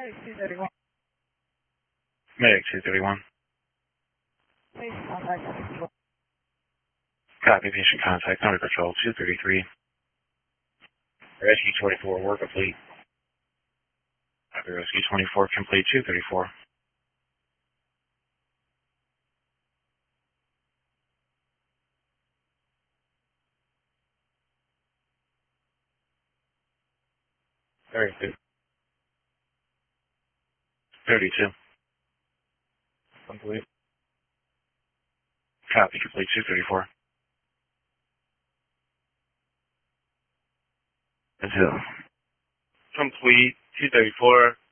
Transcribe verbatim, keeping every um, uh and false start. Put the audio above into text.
two thirty-one. Medic two thirty-one. Please contact. Copy, patient contact, under control two thirty-three. Rescue twenty-four, work complete. Copy, rescue twenty-four, complete two thirty-four. thirty-two. thirty-two. Complete. Copy, complete two thirty-four. Until complete two thirty-four.